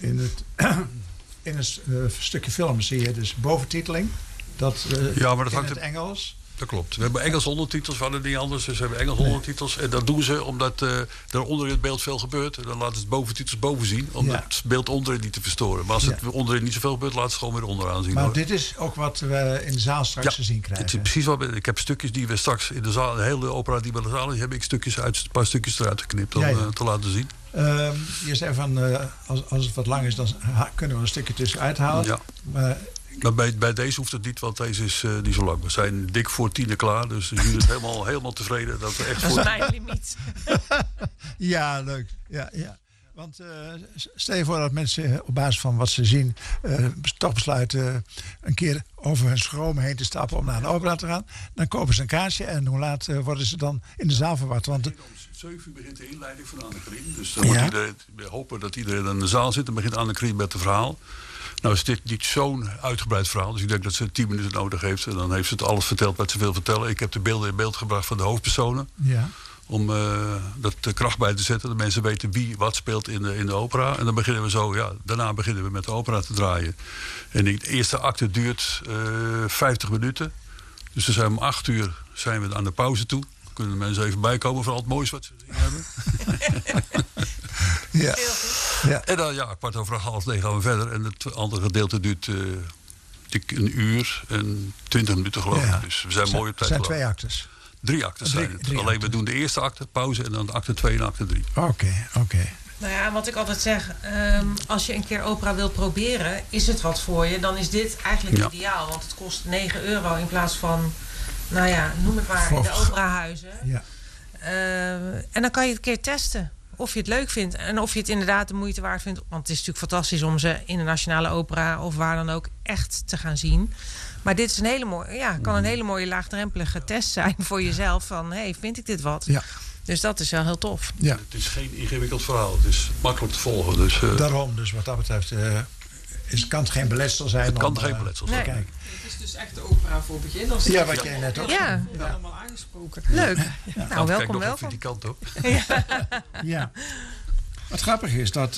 in het stukje film zie je dus boventiteling. Dat maar dat in hangt het Engels. Dat klopt. We hebben Engelse ondertitels, we hadden niet anders. Dus we hebben Engelse ondertitels. En dat doen ze omdat er onder in het beeld veel gebeurt. En dan laten ze het boventitels boven zien. Om het beeld onderin niet te verstoren. Maar als het onderin niet zoveel gebeurt, laten ze het gewoon weer onderaan zien. Maar dit is ook wat we in de zaal straks te zien krijgen. Het is precies wat ik heb stukjes die we straks in de zaal, de hele opera die we in de zaal, heb ik een paar stukjes eruit geknipt om te laten zien. Je zei van, als het wat lang is, dan kunnen we een stukje tussenuit halen. Ja. Maar bij deze hoeft het niet, want deze is niet zo lang. We zijn dik voor 10 klaar, dus jullie zijn helemaal tevreden. Dat is mijn limiet. Ja, leuk. Ja. Want stel je voor dat mensen op basis van wat ze zien toch besluiten een keer over hun schroom heen te stappen om naar een opera te gaan. Dan kopen ze een kaartje en hoe laat worden ze dan in de zaal verwacht? Want om 7 uur begint de inleiding van Anne-Karin. Dus dan moet we hopen dat iedereen in de zaal zit. Dan begint Anne-Karin met het verhaal. Nou is dit niet zo'n uitgebreid verhaal. Dus ik denk dat ze 10 minuten nodig heeft. En dan heeft ze het alles verteld wat ze wil vertellen. Ik heb de beelden in beeld gebracht van de hoofdpersonen. Ja. Om dat de kracht bij te zetten. Dat mensen weten wie wat speelt in de opera. En dan beginnen we daarna beginnen we met de opera te draaien. En de eerste acte duurt 50 minuten. Dus dan zijn we om 8 uur zijn we aan de pauze toe. Dan kunnen de mensen even bijkomen van al het moois wat ze gezien hebben. Ja. En dan 8:45 gaan we verder. En het andere gedeelte duurt een uur en 20 minuten geloof ik. Dus we zijn mooi op tijd. Het zijn 2 actes. 3 actes zijn het. Alleen we doen de eerste acte, pauze en dan de acte 2 en acte 3. Oké. Nou ja, wat ik altijd zeg, als je een keer opera wilt proberen, is het wat voor je, dan is dit eigenlijk ideaal. Want het kost €9 in plaats van, noem het maar, in de operahuizen. Ja. En dan kan je het een keer testen. Of je het leuk vindt en of je het inderdaad de moeite waard vindt. Want het is natuurlijk fantastisch om ze in de Nationale Opera of waar dan ook echt te gaan zien. Maar dit is kan een hele mooie laagdrempelige test zijn voor jezelf. Van, vind ik dit wat? Ja. Dus dat is wel heel tof. Ja. Het is geen ingewikkeld verhaal. Het is makkelijk te volgen. Dus, daarom, dus wat dat betreft kan het geen beletsel zijn. Het kan geen beletsel zijn. Nee. Het is dus echt de opera voor beginners. Ja, wat jij net ook zei. Ja. Allemaal aangesproken. Leuk. Ja. Nou, welkom. Die kant op. Ja. Wat grappig is dat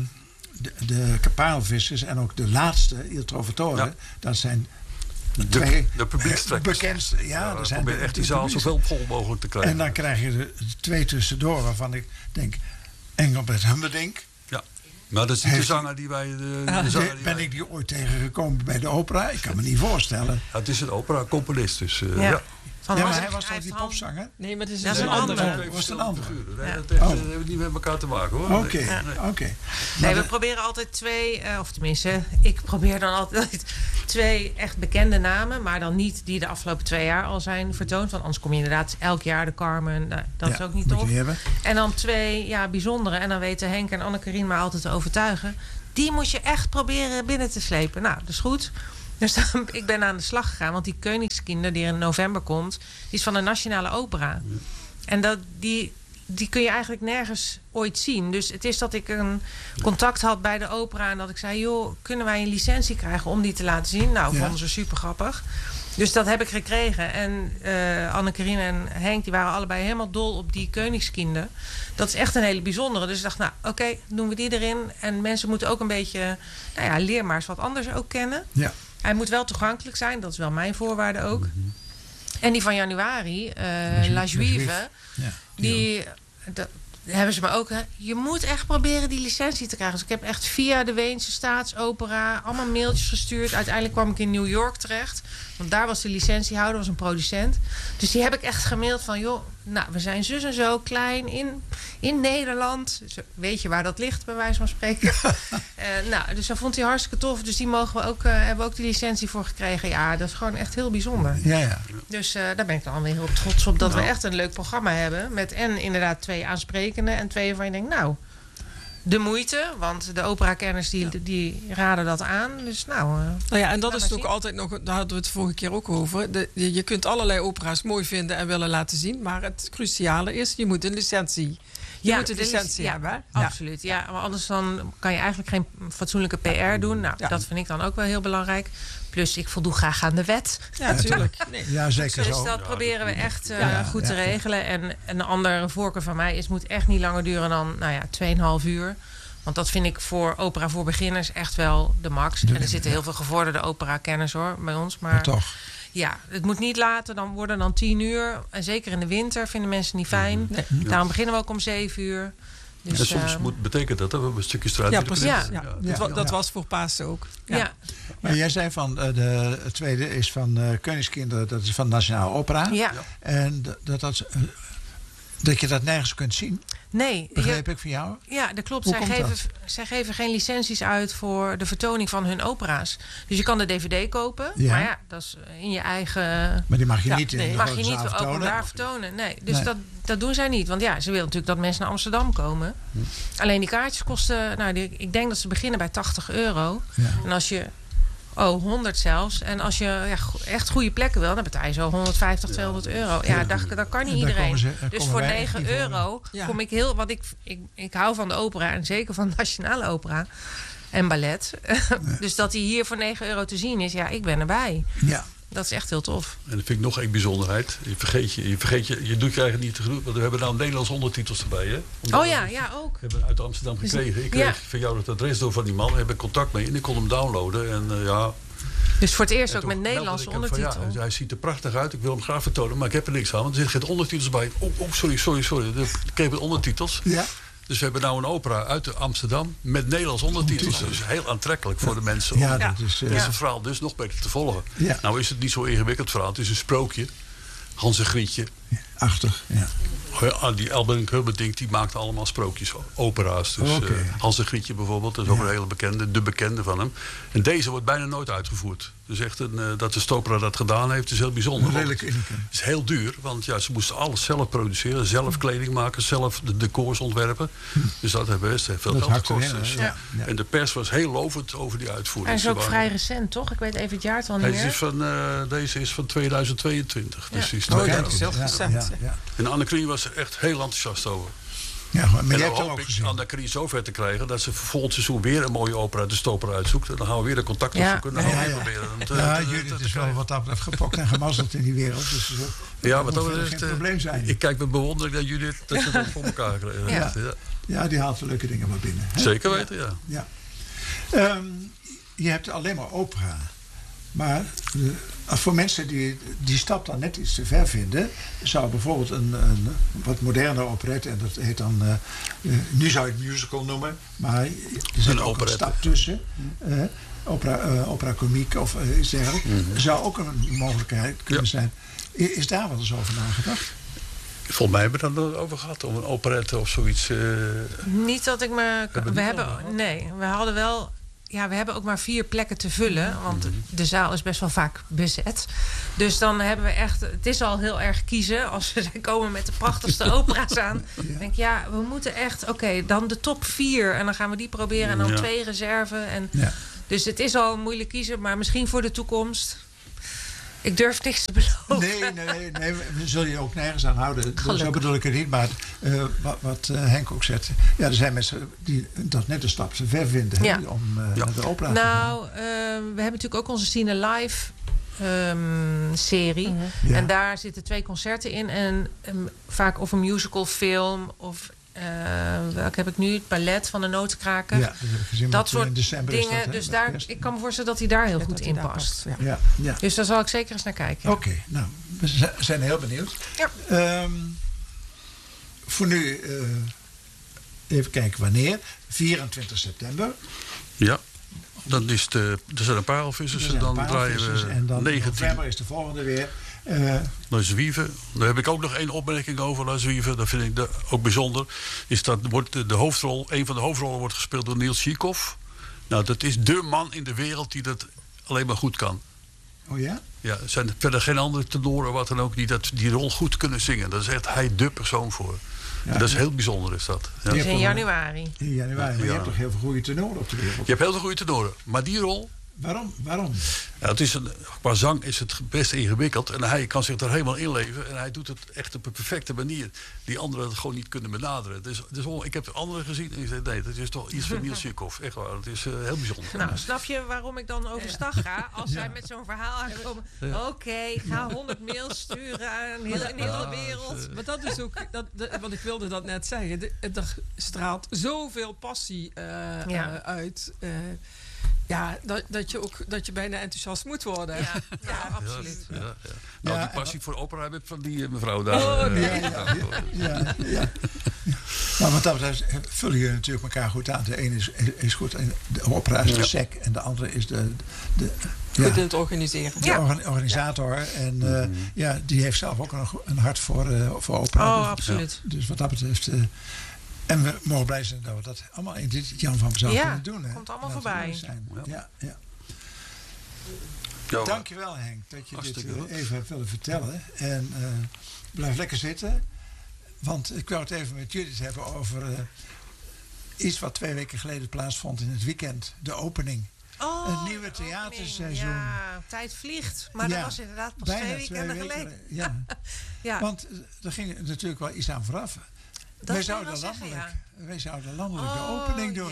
de kapaalvissers en ook de laatste, Il Trovatore, dat zijn de publiekstrekkers. Bekendste. Er zijn probeer echt die zaal zoveel vol mogelijk te krijgen. En dan krijg je er 2 tussendoor waarvan ik denk, Engelbert Humperdinck. Ja. Maar dat is niet de zanger die wij... Ben ik die ooit tegengekomen bij de opera? Ik kan me niet voorstellen. Ja, het is een opera-componist, dus... maar hij was toch die popzanger? Nee, maar het is een andere. Was een andere figuren. Dat heeft niet met elkaar te maken, hoor. Oké. Nee, we proberen altijd 2... of tenminste, ik probeer dan altijd 2 echt bekende namen. Maar dan niet die de afgelopen 2 jaar al zijn vertoond. Want anders kom je inderdaad elk jaar de Carmen. Dat is ook niet tof. En dan 2 bijzondere. En dan weten Henk en Anne-Karin maar altijd te overtuigen. Die moet je echt proberen binnen te slepen. Nou, dat is goed. Dus ik ben aan de slag gegaan. Want die Koningskinder die er in november komt, die is van de Nationale Opera. En die kun je eigenlijk nergens ooit zien. Dus het is dat ik een contact had bij de opera en dat ik zei, joh, kunnen wij een licentie krijgen om die te laten zien? Nou, vonden ze super grappig. Dus dat heb ik gekregen. En Anne-Karin en Henk, die waren allebei helemaal dol op die Koningskinder. Dat is echt een hele bijzondere. Dus ik dacht, oké, doen we die erin. En mensen moeten ook een beetje, leer maar eens wat anders ook kennen. Ja. Hij moet wel toegankelijk zijn. Dat is wel mijn voorwaarde ook. Mm-hmm. En die van januari, La Juive, die hebben ze me ook... Je moet echt proberen die licentie te krijgen. Dus ik heb echt via de Weense Staatsopera allemaal mailtjes gestuurd. Uiteindelijk kwam ik in New York terecht. Want daar was de licentiehouder, was een producent. Dus die heb ik echt gemaild van, joh, we zijn zus en zo klein in Nederland. Dus weet je waar dat ligt, bij wijze van spreken. Dus dat vond hij hartstikke tof. Dus die mogen we ook, hebben we ook die licentie voor gekregen. Ja, dat is gewoon echt heel bijzonder. Ja. Dus daar ben ik dan weer heel trots op dat we echt een leuk programma hebben. Met inderdaad 2 aansprekende en 2 waarvan je denkt, de moeite, want de operakenners die raden dat aan. Dus en dat is ook altijd nog, daar hadden we het vorige keer ook over. Je kunt allerlei opera's mooi vinden en willen laten zien, maar het cruciale is, je moet een licentie. Je moet een licentie hebben. Ja, absoluut. Ja, maar anders dan kan je eigenlijk geen fatsoenlijke PR doen. Dat vind ik dan ook wel heel belangrijk. Plus, ik voldoe graag aan de wet. Ja, natuurlijk. Ja, zeker dus zo. dat proberen we echt goed te regelen. En een andere voorkeur van mij is, moet echt niet langer duren dan 2,5 uur. Want dat vind ik voor opera voor beginners echt wel de max. En er zitten heel veel gevorderde opera-kenners hoor, bij ons. Maar toch. Ja, het moet niet later dan worden dan 10 uur. En zeker in de winter vinden mensen niet fijn. Nee. Daarom beginnen we ook om 7 uur. Dus, en soms betekent dat we een stukje straat. Ja, precies. Ja. Dat was voor Pasen ook. Ja. Maar jij zei van het tweede is van Koningskinderen, dat is van Nationale Opera. Ja. En dat je dat nergens kunt zien. Nee. Begreep ik van jou? Ja, dat klopt. Hoe Zij geven geen licenties uit voor de vertoning van hun opera's. Dus je kan de DVD kopen. Ja. Maar ja, dat is in je eigen... Maar die mag je niet in de mag grote je niet zaal openbaar vertonen. Nee. Dus Nee. dat doen zij niet. Want ja, ze willen natuurlijk dat mensen naar Amsterdam komen. Alleen die kaartjes kosten... ik denk dat ze beginnen bij €80. Ja. En als je... 100 zelfs. En als je echt goede plekken wil, dan betaal je zo €150, €200. Ja, dat kan niet iedereen. Dus voor €9 kom ik heel... Want ik hou van de opera en zeker van de Nationale Opera en ballet. Dus dat die hier voor €9 te zien is, ja, ik ben erbij. Ja. Dat is echt heel tof. En dat vind ik nog één bijzonderheid. Je doet je eigenlijk niet te genoeg. Want we hebben nou Nederlandse ondertitels erbij. Hè? Ja, ook. We hebben uit Amsterdam gekregen. Ik kreeg van jou het adres door van die man. Daar heb ik contact mee. En ik kon hem downloaden. En Dus voor het eerst en ook met Nederlandse ondertitels. Hij ziet er prachtig uit. Ik wil hem graag vertonen. Maar ik heb er niks aan. Want er zitten geen ondertitels bij. Sorry. Ik kreeg de ondertitels. Ja. Dus we hebben nou een opera uit Amsterdam met Nederlands ondertitels. Dus heel aantrekkelijk voor de mensen. Ja, om dat is... het verhaal dus nog beter te volgen. Ja. Nou is het niet zo ingewikkeld verhaal. Het is een sprookje. Hans en Grietje. Achtig, ja. Die Albert Hubberding die maakt allemaal sprookjes, opera's. Dus Hans en Grietje bijvoorbeeld, dat is ook een hele bekende, de bekende van hem. En deze wordt bijna nooit uitgevoerd. Dus echt dat de Stopera dat gedaan heeft, is heel bijzonder. Het is heel duur, want ze moesten alles zelf produceren, zelf kleding maken, zelf de decors ontwerpen. Dus dat heeft best veel geld gekost. En de pers was heel lovend over die uitvoering. Hij is ook vrij recent, toch? Ik weet even het jaartal niet meer. Deze is van 2022. Dus die is dat is heel recent. En Anne-Krien was er echt heel enthousiast over. Ja, maar en je dan hebt hem ook hoop ik gezien. Anne-Krien zover te krijgen dat ze voor volgend seizoen weer een mooie opera uit de Stopera uitzoekt. En dan gaan we weer de contact opzoeken. Dan gaan we weer proberen. Judith is wel wat dat betreft gepokt en gemazzeld in die wereld. Dus ja, wat dat moet geen probleem zijn. Ik kijk met bewondering naar Judith dat ze dat voor elkaar krijgen. Ja, die haalt wel leuke dingen maar binnen. Hè? Zeker weten, ja. Je hebt alleen maar opera. Maar voor mensen die die stap dan net iets te ver vinden, zou bijvoorbeeld een wat moderne operette, en dat heet dan, nu zou je het musical noemen, maar er zit ook een stap tussen. Opera comiek of iets dergelijks. Zou ook een mogelijkheid kunnen zijn. Is daar wel eens over nagedacht? Volgens mij hebben we het over gehad, om een operette of zoiets. Niet dat ik me... We hadden wel... Ja, we hebben ook maar 4 plekken te vullen. Want de zaal is best wel vaak bezet. Dus dan hebben we echt... Het is al heel erg kiezen. Als we komen met de prachtigste opera's aan. Dan denk ik, we moeten echt... Oké, dan de top 4. En dan gaan we die proberen. En dan 2 reserve. Dus het is al moeilijk kiezen. Maar misschien voor de toekomst... Ik durf niks te beloven. Nee, we zullen je ook nergens aan houden. Zo bedoel ik het niet, maar wat Henk ook zegt. Ja, er zijn mensen die dat net een stap te ver vinden om naar de opera te gaan. We hebben natuurlijk ook onze Cine Live serie. En daar zitten 2 concerten in. En vaak of een musical film of... welke heb ik nu? Het ballet van de Notenkraker. Ja, dat heb ik gezien. Dat soort in december dingen. Is dat, dus daar, ik kan me voorstellen dat hij daar heel goed in past. Ja. Dus daar zal ik zeker eens naar kijken. Oké, nou, we zijn heel benieuwd. Ja. Voor nu, even kijken wanneer. 24 september. Ja. Dan is er zijn een parelvissers en dan draaien we en dan 19. november is de volgende weer. La Juive. Daar heb ik ook nog 1 opmerking over. La Juive, dat vind ik ook bijzonder. Is dat een van de hoofdrollen wordt gespeeld door Niels Chekhov. Nou, dat is dé man in de wereld die dat alleen maar goed kan. Oh ja? Ja, er zijn verder geen andere tenoren wat dan ook die rol goed kunnen zingen. Dat is echt hij dé persoon voor. Ja, dat is heel bijzonder, is dat. Ja. Dus in januari. In januari. Maar je hebt toch heel veel goede tenoren op de wereld? Je hebt heel veel goede tenoren. Maar die rol, Waarom? Ja, qua zang is het best ingewikkeld. En hij kan zich daar helemaal inleven. En hij doet het echt op een perfecte manier. Die anderen het gewoon niet kunnen benaderen. Ik heb anderen gezien en ik zei, nee, dat is toch iets van Niels Sierkhoff. Echt waar, het is heel bijzonder. Nou, snap je waarom ik dan overstag ga? Als zij met zo'n verhaal aankomen. Oké, ga 100 mails sturen aan de hele wereld. Maar dat is ook, want ik wilde dat net zeggen. Er straalt zoveel passie uit. Dat je bijna enthousiast moet worden. Ja, absoluut. Ja. Nou, die passie voor opera heb ik van die mevrouw daar. Maar wat dat betreft vullen jullie natuurlijk elkaar goed aan. De ene is goed in de opera is de sec en de andere is de goed in het organiseren. De organisator. En die heeft zelf ook een hart voor opera. Oh, absoluut. Dus wat dat betreft... en we mogen blij zijn dat we dat allemaal in dit Jan van Bezouw kunnen doen. Ja, komt allemaal voorbij. Dankjewel Henk dat je dit even hebt willen vertellen. En blijf lekker zitten. Want ik wou het even met Judith hebben over iets wat 2 weken geleden plaatsvond in het weekend. De opening. Een nieuwe theaterseizoen. Ja, tijd vliegt. Maar dat was inderdaad pas 2 weekenden geleden. Ja. Want er ging natuurlijk wel iets aan vooraf. Wij zouden landelijk de opening doen.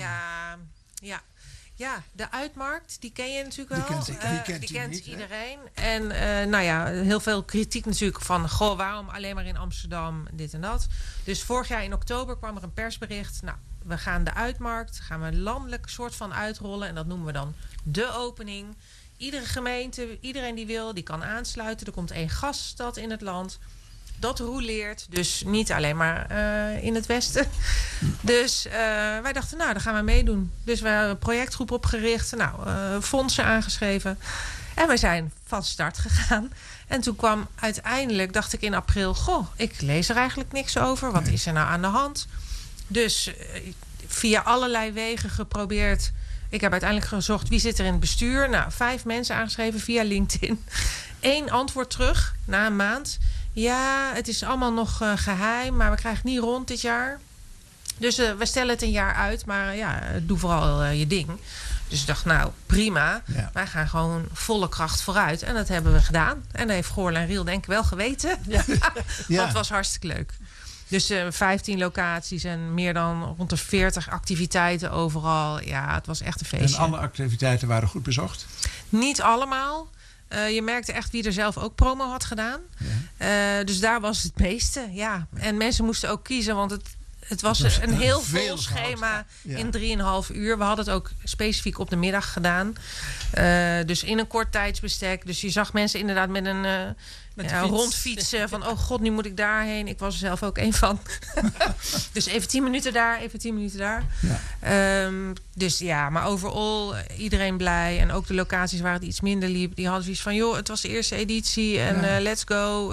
Ja, de Uitmarkt, die ken je natuurlijk wel. Die kent niet, iedereen. En heel veel kritiek natuurlijk van... Goh, waarom alleen maar in Amsterdam, dit en dat. Dus vorig jaar in oktober kwam er een persbericht. Nou, we gaan de Uitmarkt, gaan we landelijk soort van uitrollen. En dat noemen we dan de opening. Iedere gemeente, iedereen die wil, die kan aansluiten. Er komt 1 gaststad in het land... Dat roleert, dus niet alleen maar in het westen. Dus wij dachten, nou, daar gaan we meedoen. Dus we hebben een projectgroep opgericht, fondsen aangeschreven. En we zijn van start gegaan. En toen kwam uiteindelijk, dacht ik in april... Goh, ik lees er eigenlijk niks over. Wat is er nou aan de hand? Dus via allerlei wegen geprobeerd... Ik heb uiteindelijk gezocht, wie zit er in het bestuur? Nou, 5 mensen aangeschreven via LinkedIn. 1 antwoord terug, na een maand... Ja, het is allemaal nog geheim, maar we krijgen het niet rond dit jaar. Dus we stellen het een jaar uit, maar doe vooral je ding. Dus ik dacht, nou, prima. Ja. Wij gaan gewoon volle kracht vooruit. En dat hebben we gedaan. En dat heeft Goorl en Riel denk ik wel geweten. Ja. Want het was hartstikke leuk. Dus 15 locaties en meer dan rond de 40 activiteiten overal. Ja, het was echt een feestje. En alle activiteiten waren goed bezocht? Niet allemaal. Je merkte echt wie er zelf ook promo had gedaan. Ja. Dus daar was het meeste. Ja. En mensen moesten ook kiezen, want het was een heel vol schema in 3,5 uur. We hadden het ook specifiek op de middag gedaan. Dus in een kort tijdsbestek. Dus je zag mensen inderdaad met een rondfietsen. Van, oh god, nu moet ik daarheen. Ik was er zelf ook 1 van. Dus even 10 minuten daar, even 10 minuten daar. Ja. Dus ja, maar overal iedereen blij. En ook de locaties waar het iets minder liep. Die hadden zoiets van, joh, het was de eerste editie. En let's go.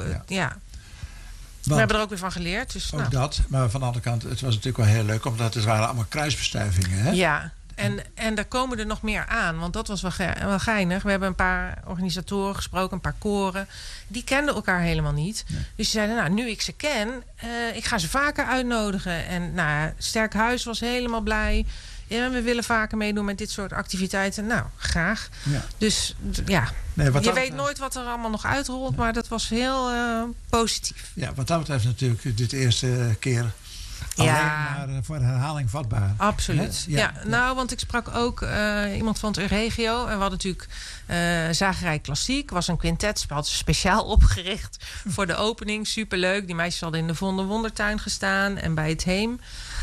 We hebben er ook weer van geleerd. Dus, ook dat, maar van de andere kant, het was natuurlijk wel heel leuk. Omdat het waren allemaal kruisbestuivingen. Hè? Ja. En daar komen er nog meer aan. Want dat was wel geinig. We hebben een paar organisatoren gesproken, een paar koren. Die kenden elkaar helemaal niet. Nee. Dus ze zeiden, nou, nu ik ze ken, ik ga ze vaker uitnodigen. En Sterk Huis was helemaal blij. Ja, we willen vaker meedoen met dit soort activiteiten. Nou, graag. Ja. Dus ja, je weet nooit wat er allemaal nog uitrolt. Maar dat was heel positief. Ja, wat dat betreft natuurlijk dit eerste keer... Alleen maar voor herhaling vatbaar. Absoluut. Ja. Nou, want ik sprak ook iemand van het regio. En we hadden natuurlijk Zagerij Klassiek. Was een quintet, had ze speciaal opgericht voor de opening. Superleuk. Die meisjes hadden in de Wondertuin gestaan en bij het Heem.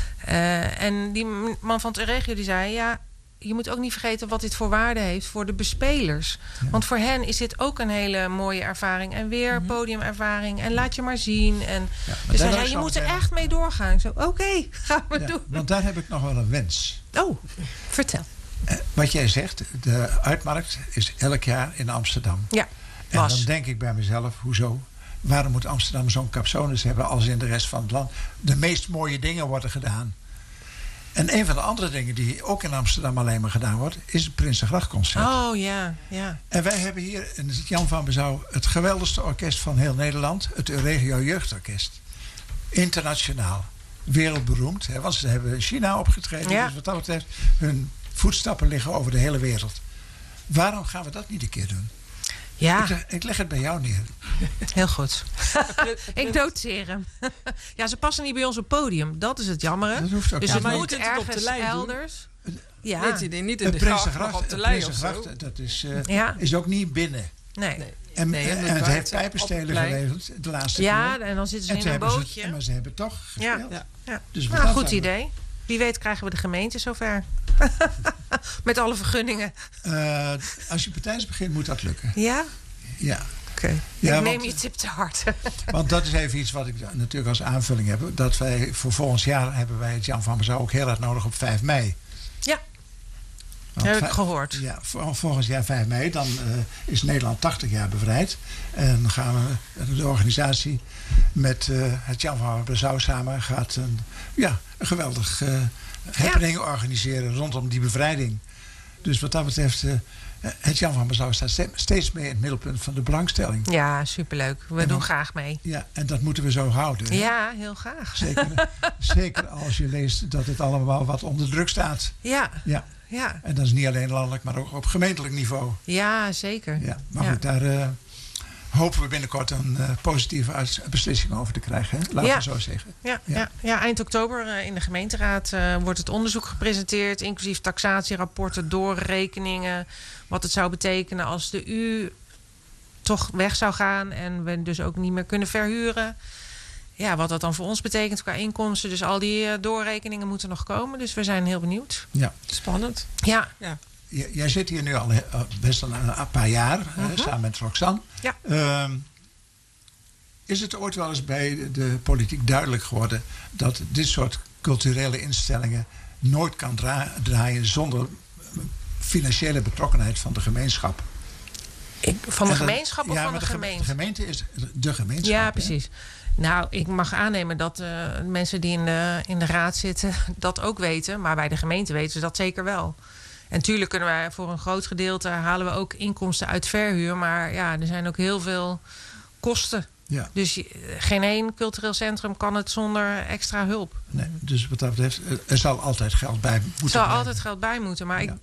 En die man van het regio die zei... ja, je moet ook niet vergeten wat dit voor waarde heeft voor de bespelers. Ja. Want voor hen is dit ook een hele mooie ervaring. En weer podiumervaring. En laat je maar zien. En dus hij zei, je moet er echt mee doorgaan. Ik zo, oké, gaan we doen. Want daar heb ik nog wel een wens. Oh, vertel. Wat jij zegt, de Uitmarkt is elk jaar in Amsterdam. Ja, en dan denk ik bij mezelf, hoezo? Waarom moet Amsterdam zo'n capsones hebben als in de rest van het land? De meest mooie dingen worden gedaan. En een van de andere dingen die ook in Amsterdam alleen maar gedaan wordt... is het Prinsengrachtconcert. Oh, ja, ja. En wij hebben hier in het Jan van Bezouw... het geweldigste orkest van heel Nederland. Het Regio Jeugdorkest. Internationaal. Wereldberoemd. Hè, want ze hebben in China opgetreden. Ja. Dus wat dat betreft, hun voetstappen liggen over de hele wereld. Waarom gaan we dat niet een keer doen? Ja, Ik leg het bij jou neer. heel goed. Ik noteer hem. Ja, ze passen niet bij ons op podium. Dat is het jammere. Dat hoeft ook Dus niet. het maar je moet kunt het op de ergens lei doen. elders. Ja, Weet je, niet in de gracht, maar op de lei of zo. Prinsengracht, dat Ja. is ook niet binnen. nee. En Nee, het buiten, heeft op pijpenstelen de lei. geregeld de laatste Ja, keer. en dan zitten ze En in een hebben bootje. maar ze hebben toch Ja. gespeeld. Ja. Ja. Dus Nou, wat goed dan? idee. Wie weet krijgen we de gemeente zover. Met alle vergunningen. Als je partijs begint, moet dat lukken. Ja? Ja. Oké. Ja, Ik neem want- je tip te hard. Want dat is even iets wat ik natuurlijk als aanvulling heb. Dat wij voor volgend jaar hebben wij het Jan van Bezouw ook heel erg nodig op 5 mei. Ja, Want heb ik gehoord. Ja, volgend jaar 5 mei, dan is Nederland 80 jaar bevrijd. En dan gaan we, de organisatie met het Jan van Bezouw samen gaat een geweldig happening organiseren rondom die bevrijding. Dus wat dat betreft, het Jan van Bezouw staat steeds meer in het middelpunt van de belangstelling. Ja, superleuk. We En doen dan- graag mee. Ja, en dat moeten we zo houden. hè? Ja, heel graag. Zeker als je leest dat het allemaal wat onder druk staat. Ja, Ja. ja. En dat is niet alleen landelijk, maar ook op gemeentelijk niveau. Ja, zeker. Ja. Maar Ja. goed, daar hopen we binnenkort een positieve beslissing over te krijgen. Hè? Laten Ja. we zo zeggen. Ja, Ja. ja. Ja, eind oktober in de gemeenteraad wordt het onderzoek gepresenteerd, inclusief taxatierapporten, doorrekeningen. Wat het zou betekenen als de U toch weg zou gaan en we dus ook niet meer kunnen verhuren. Ja, wat dat dan voor ons betekent qua inkomsten. Dus al die doorrekeningen moeten nog komen. Dus we zijn heel benieuwd. Ja. Spannend. Ja, Jij zit hier nu al best een paar jaar, samen met Roxanne. Ja. Is het ooit wel eens bij de politiek duidelijk geworden dat dit soort culturele instellingen nooit kan draaien zonder financiële betrokkenheid van de gemeenschap? van de En dan- gemeenschap of ja, van maar de gemeente? De gemeente is de gemeenschap. Ja, hè? precies. Nou, ik mag aannemen dat mensen die in de raad zitten dat ook weten. Maar bij de gemeente weten ze dat zeker wel. En tuurlijk kunnen wij voor een groot gedeelte halen we ook inkomsten uit verhuur. Maar ja, er zijn ook heel veel kosten. Ja. Dus geen één cultureel centrum kan het zonder extra hulp. Nee, dus wat dat betreft, er zal altijd geld bij moeten Er zal blijven. altijd geld bij moeten. Maar Ja.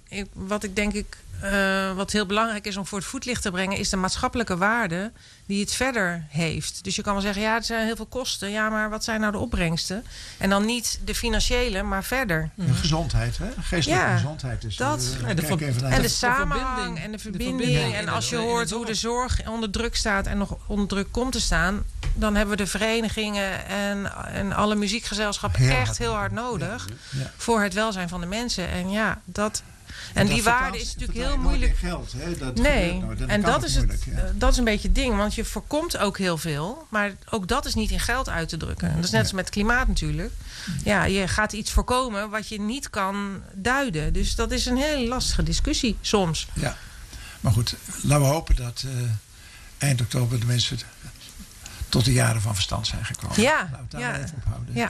wat heel belangrijk is om voor het voetlicht te brengen, is de maatschappelijke waarde die het verder heeft. Dus je kan wel zeggen, ja, er zijn heel veel kosten. Ja, maar wat zijn nou de opbrengsten? En dan niet de financiële, maar verder. En gezondheid, hè? Geestelijke Ja, gezondheid. Dus, dat. kijk even naar En de de- samenhang verbinding. en de De verbinding. verbinding En in als je het- in hoort het hoe de dorp. zorg onder druk staat en nog onder druk komt te staan, dan hebben we de verenigingen en alle muziekgezelschappen Heel echt hard heel hard nodig. nodig Ja. voor het welzijn van de mensen. En ja, dat. En dat die waarde vertaalt- is natuurlijk vertaal heel je nooit moeilijk. in geld, hè? Dat Nee, gebeurt nooit. Dan en kan dat is, moeilijk, ja. dat is een beetje het ding. Want je voorkomt ook heel veel. Maar ook dat is niet in geld uit te drukken. En dat is net als met klimaat natuurlijk. Ja, je gaat iets voorkomen wat je niet kan duiden. Dus dat is een hele lastige discussie soms. Ja, maar goed, laten we hopen dat eind oktober de mensen tot de jaren van verstand zijn gekomen. Ja, Laten we het daar ja. maar even op houden. Ja.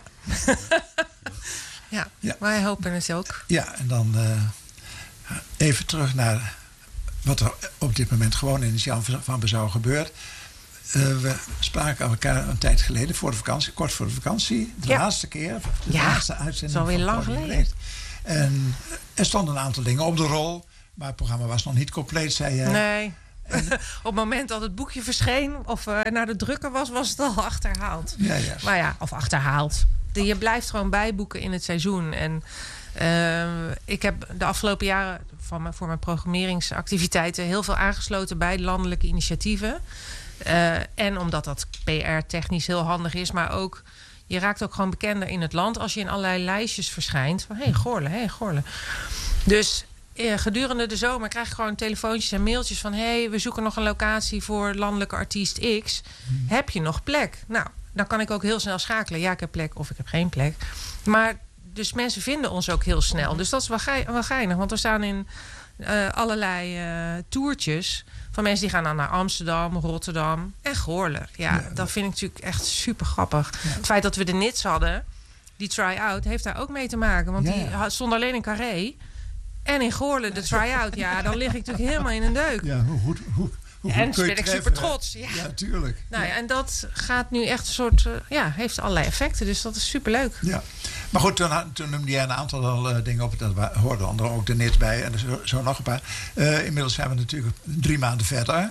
Ja, Ja. wij hopen het ook. Ja, en dan even terug naar wat er op dit moment gewoon in het Jan van Bezouw gebeurt. We spraken elkaar een tijd geleden, voor de vakantie, kort voor de vakantie. De Ja. laatste keer, de Ja, laatste dat is uitzending. alweer van lang Podium geleden. Breed. En er stonden een aantal dingen op de rol. Maar het programma was nog niet compleet, zei jij. Nee. Op het moment dat het boekje verscheen of naar de drukker was, was het al achterhaald. Ja, ja. Maar ja, of achterhaald. Je blijft gewoon bijboeken in het seizoen. En ik heb de afgelopen jaren voor mijn programmeringsactiviteiten heel veel aangesloten bij landelijke initiatieven. En omdat dat PR-technisch heel handig is, maar ook je raakt ook gewoon bekender in het land als je in allerlei lijstjes verschijnt. Van hey Goorlen. Dus gedurende de zomer krijg ik gewoon telefoontjes en mailtjes van hey, we zoeken nog een locatie voor landelijke artiest X. Heb je nog plek? Nou, dan kan ik ook heel snel schakelen. Ja, ik heb plek of ik heb geen plek. Maar dus mensen vinden ons ook heel snel. Dus dat is wel geinig. Want we staan in allerlei toertjes van mensen die gaan dan naar Amsterdam, Rotterdam en Goorlen. Ja, dat vind ik natuurlijk echt super grappig. Ja. Het feit dat we de Nits hadden, die try-out, heeft daar ook mee te maken. Want Ja. die stond alleen in Carré. En in Goorlen de try-out. Ja, dan lig ik natuurlijk helemaal in een deuk. Ja, hoe goed En kun je ben ik treffen, super hè? trots. Ja. Ja, tuurlijk. Nou ja, en dat gaat nu echt een soort, heeft allerlei effecten. Dus dat is superleuk. Ja. Maar goed, toen noemde jij een aantal dingen op. Dat hoorden anderen ook er net bij. En zo nog een paar. Inmiddels zijn we natuurlijk 3 maanden verder.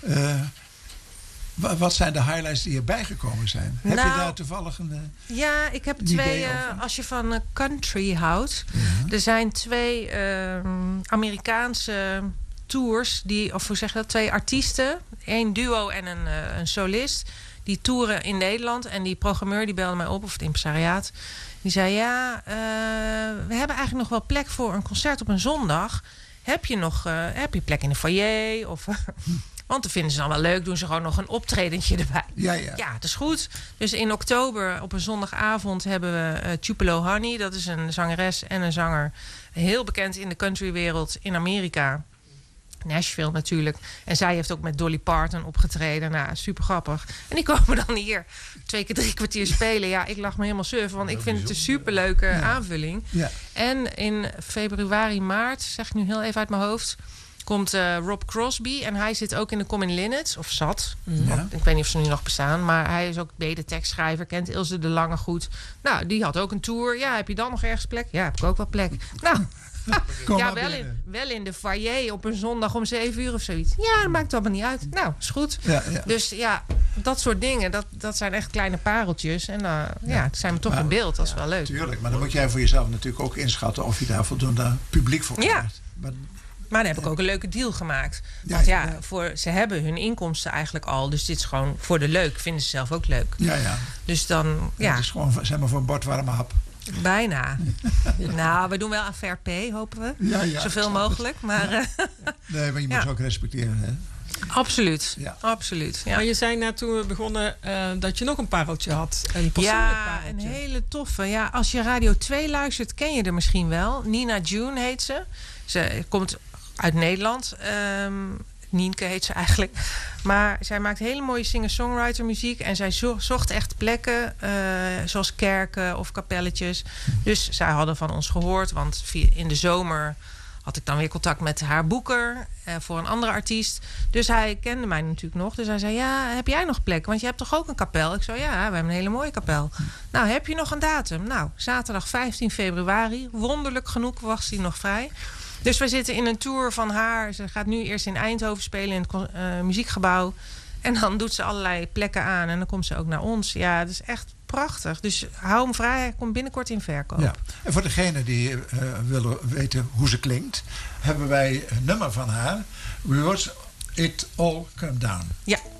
Wat zijn de highlights die erbij gekomen zijn? Heb je daar toevallig een Ja, ik heb 2... als je van country houdt. Ja. Er zijn 2 Amerikaanse tours. Of hoe zeg je dat? 2 artiesten. 1 duo en een solist. Die toeren in Nederland. En die programmeur die belde mij op. Of het impresariaat. Die zei, we hebben eigenlijk nog wel plek voor een concert op een zondag. Heb je plek in de foyer? Of... Want dat vinden ze dan wel leuk. Doen ze gewoon nog een optredentje erbij. Ja, dat is goed. Dus in oktober op een zondagavond hebben we Tupelo Honey. Dat is een zangeres en een zanger. Heel bekend in de countrywereld in Amerika. Nashville natuurlijk. En zij heeft ook met Dolly Parton opgetreden. Nou, super grappig. En die komen dan hier 2 keer 3 kwartier spelen. Ja, ik lag me helemaal suf. Want ik vind het een superleuke aanvulling. Ja. En in februari, maart, zeg ik nu heel even uit mijn hoofd... komt Rob Crosby. En hij zit ook in de Common Linnets. Of zat. Ja. Ik weet niet of ze nu nog bestaan. Maar hij is ook mede-tekstschrijver. Kent Ilse de Lange goed. Nou, die had ook een tour. Ja, heb je dan nog ergens plek? Ja, heb ik ook wel plek. Nou... Ja, wel in de foyer op een zondag om 7 uur of zoiets. Ja, dat maakt allemaal niet uit. Nou, is goed. Ja. Dus ja, dat soort dingen, dat zijn echt kleine pareltjes. En het zijn we toch in beeld. Dat is wel leuk. Tuurlijk, maar dan moet jij voor jezelf natuurlijk ook inschatten... of je daar voldoende publiek voor krijgt. Maar dan heb ik ook een leuke deal gemaakt. Want ze hebben hun inkomsten eigenlijk al. Dus dit is gewoon voor de leuk. Vinden ze zelf ook leuk. Ja. Dus dan, Het is gewoon, zeg maar, voor een bord warme hap. Bijna. Nou, we doen wel aan fair pay, hopen we. Ja, zoveel mogelijk. Maar, nee, maar je moet ze ook respecteren. Hè? Absoluut. Ja. Absoluut. Ja. Maar je zei net toen we begonnen dat je nog een pareltje had. Een persoonlijk pareltje. Een hele toffe. Ja, als je Radio 2 luistert, ken je er misschien wel. Nina June heet ze. Ze komt uit Nederland. Nienke heet ze eigenlijk. Maar zij maakt hele mooie singer-songwriter muziek. En zij zocht echt plekken. Zoals kerken of kapelletjes. Dus zij hadden van ons gehoord. Want in de zomer had ik dan weer contact met haar boeker. Voor een andere artiest. Dus hij kende mij natuurlijk nog. Dus hij zei, heb jij nog plek? Want je hebt toch ook een kapel? Ik zei, we hebben een hele mooie kapel. Nou, heb je nog een datum? Nou, zaterdag 15 februari. Wonderlijk genoeg was die nog vrij. Dus we zitten in een tour van haar. Ze gaat nu eerst in Eindhoven spelen in het muziekgebouw. En dan doet ze allerlei plekken aan. En dan komt ze ook naar ons. Ja, dat is echt prachtig. Dus hou hem vrij. Hij komt binnenkort in verkoop. Ja. En voor degenen die willen weten hoe ze klinkt... hebben wij een nummer van haar. We Watch It All Come Down. Ja.